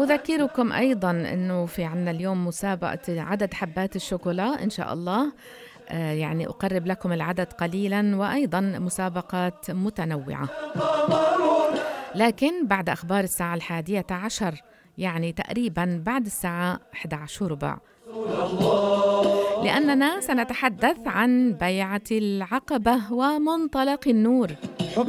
وأذكركم أيضا أنه في عنا اليوم مسابقة عدد حبات الشوكولا إن شاء الله. يعني أقرب لكم العدد قليلا، وأيضا مسابقات متنوعة، لكن بعد أخبار الساعة 11، يعني تقريبا بعد الساعة 11:15، لأننا سنتحدث عن بيعة العقبة ومنطلق النور.